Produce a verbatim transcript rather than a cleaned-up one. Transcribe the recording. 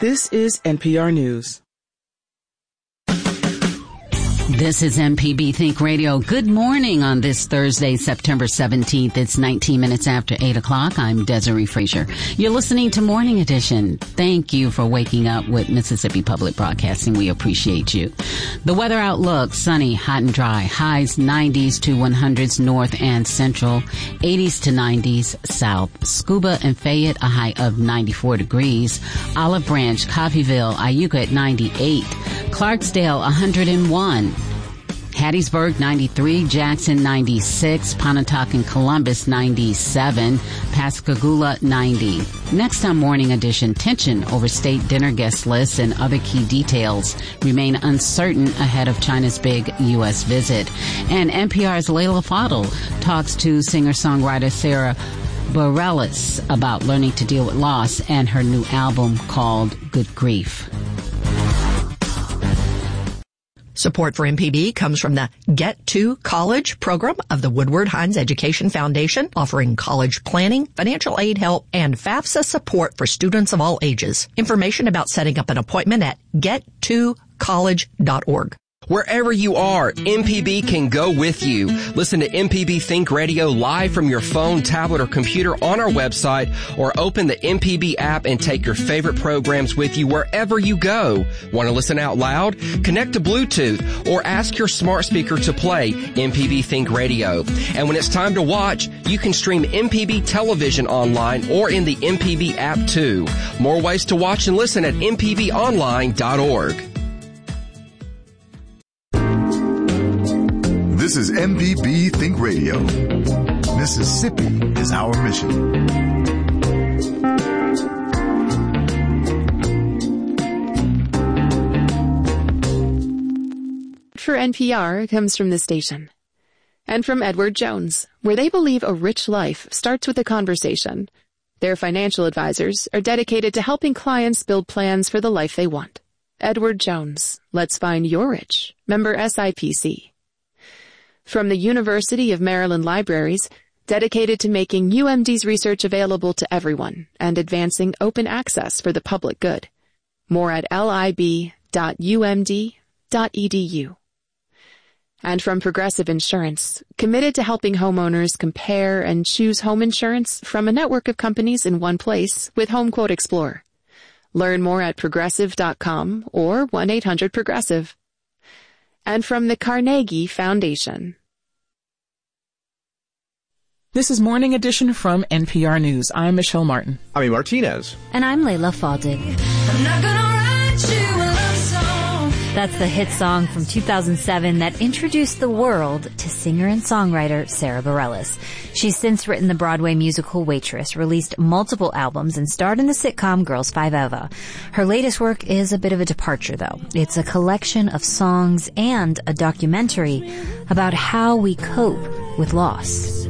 This is N P R News. This is M P B Think Radio. Good morning on this Thursday, September seventeenth. It's nineteen minutes after eight o'clock. I'm Desiree Frazier. You're listening to Morning Edition. Thank you for waking up with Mississippi Public Broadcasting. We appreciate you. The weather outlook, sunny, hot and dry. Highs nineties to hundreds north and central, eighties to nineties south. Scuba and Fayette, a high of ninety-four degrees. Olive Branch, Coffeyville, Iuka at ninety-eight. Clarksdale, one hundred one. Hattiesburg, ninety-three. Jackson, ninety-six. Pontotoc and Columbus, ninety-seven. Pascagoula, ninety. Next on Morning Edition, tension over state dinner guest lists and other key details remain uncertain ahead of China's big U S visit. And N P R's Layla Fadel talks to singer-songwriter Sara Bareilles about learning to deal with loss and her new album called Good Grief. Support for M P B comes from the Get to College program of the Woodward Hines Education Foundation, offering college planning, financial aid help, and FAFSA support for students of all ages. Information about setting up an appointment at get to college dot org. Wherever you are, M P B can go with you. Listen to M P B Think Radio live from your phone, tablet, or computer on our website, or open the M P B app and take your favorite programs with you wherever you go. Want to listen out loud? Connect to Bluetooth or ask your smart speaker to play M P B Think Radio. And when it's time to watch, you can stream M P B television online or in the M P B app too. More ways to watch and listen at m p b online dot org. This is M P B Think Radio. Mississippi is our mission. For N P R comes from the station. And from Edward Jones, where they believe a rich life starts with a conversation. Their financial advisors are dedicated to helping clients build plans for the life they want. Edward Jones, let's find your rich. Member S I P C. From the University of Maryland Libraries, dedicated to making U M D's research available to everyone and advancing open access for the public good. More at lib dot u m d dot e d u. And from Progressive Insurance, committed to helping homeowners compare and choose home insurance from a network of companies in one place with HomeQuote Explorer. Learn more at progressive dot com or one eight hundred progressive. And from the Carnegie Foundation. This is Morning Edition from N P R News. I'm Michelle Martin. I'm Martinez. And I'm Layla Fadel. I'm not gonna write you a love song. That's the hit song from two thousand seven that introduced the world to singer and songwriter Sara Bareilles. She's since written the Broadway musical Waitress, released multiple albums, and starred in the sitcom Girls Five Eva. Her latest work is a bit of a departure, though. It's a collection of songs and a documentary about how we cope with loss.